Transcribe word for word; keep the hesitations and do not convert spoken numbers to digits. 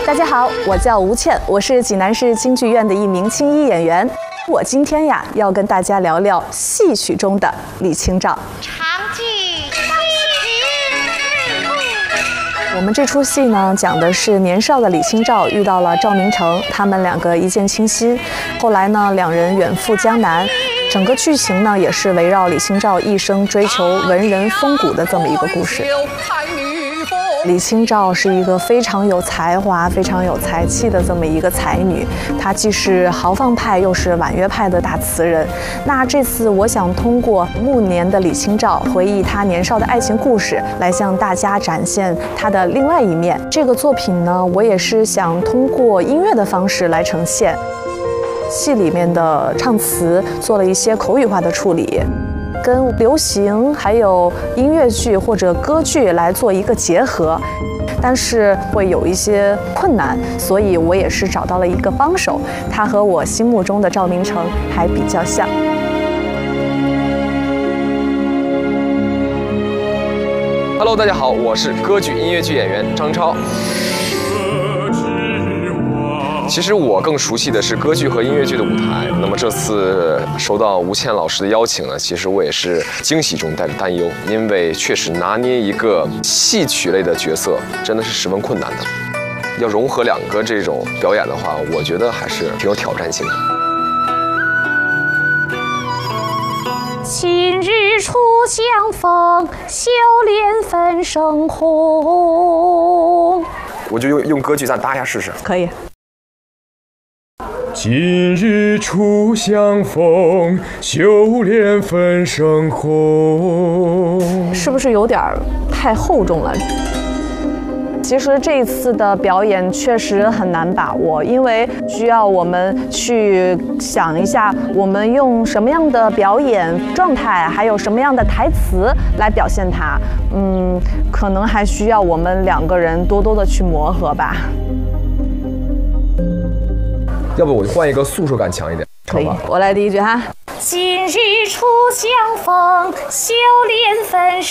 大家好，我叫吴倩，我是济南市京剧院的一名青衣演员。我今天呀，要跟大家聊聊戏曲中的李清照。 长记我们这出戏呢，讲的是年少的李清照遇到了赵明诚，他们两个一见倾心。后来呢，两人远赴江南。整个剧情呢，也是围绕李清照一生追求文人风骨的这么一个故事。李清照是一个非常有才华、非常有才气的这么一个才女，她既是豪放派，又是婉约派的大词人。那这次我想通过暮年的李清照回忆她年少的爱情故事，来向大家展现她的另外一面。这个作品呢，我也是想通过音乐的方式来呈现。戏里面的唱词做了一些口语化的处理，跟流行还有音乐剧或者歌剧来做一个结合，但是会有一些困难，所以我也是找到了一个帮手，他和我心目中的赵明诚还比较像。 Hello， 大家好，我是歌剧音乐剧演员张超。其实我更熟悉的是歌剧和音乐剧的舞台。那么这次收到吴倩老师的邀请呢，其实我也是惊喜中带着担忧，因为确实拿捏一个戏曲类的角色真的是十分困难的。要融合两个这种表演的话，我觉得还是挺有挑战性的。 今日初相逢，羞脸分生红。 我就用用歌剧咱搭一下试试。 可以。 今日初相逢，羞脸分生红。 是不是有点太厚重了？其实这一次的表演确实很难把握，因为需要我们去想一下，我们用什么样的表演状态，还有什么样的台词来表现它。嗯，可能还需要我们两个人多多的去磨合吧。 要不我就换一个诉说感强一点， 可以，我来第一句哈。 今日初相逢，羞脸分生。